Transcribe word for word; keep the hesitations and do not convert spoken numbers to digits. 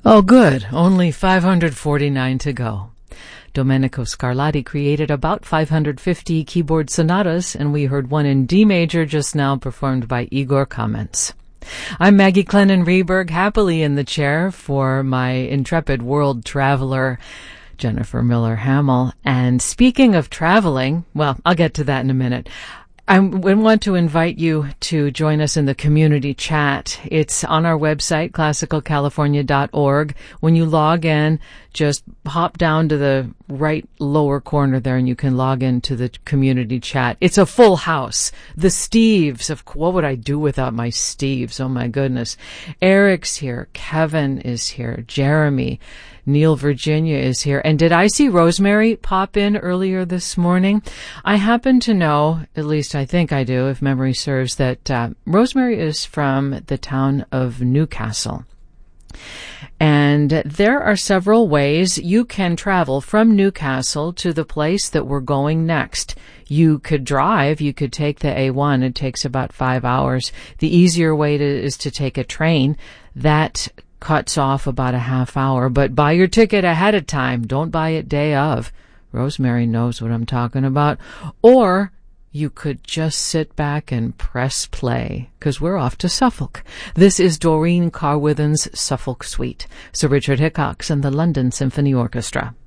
Oh, good. Only five hundred forty-nine to go. Domenico Scarlatti created about five hundred fifty keyboard sonatas, and we heard one in D major just now performed by Igor Kamens. I'm Maggie Clennon-Reberg, happily in the chair for my intrepid world traveler, Jennifer Miller-Hamill. And speaking of traveling, well, I'll get to that in a minute. I want to invite you to join us in the community chat. It's on our website, classical california dot org. When you log in, just hop down to the right lower corner there and you can log into the community chat. It's a full house. The Steves, of what would I do without my Steves? Oh my goodness. Eric's here. Kevin is here. Jeremy. Neil Virginia is here. And did I see Rosemary pop in earlier this morning? I happen to know, at least I think I do, if memory serves, that uh, Rosemary is from the town of Newcastle. And there are several ways you can travel from Newcastle to the place that we're going next. You could drive. You could take the A one. It takes about five hours. The easier way to, is to take a train. That cuts off about a half hour, but buy your ticket ahead of time. Don't buy it day of. Rosemary knows what I'm talking about. Or you could just sit back and press play, because we're off to Suffolk. This is Doreen Carwithen's Suffolk Suite. Sir Richard Hickox and the London Symphony Orchestra.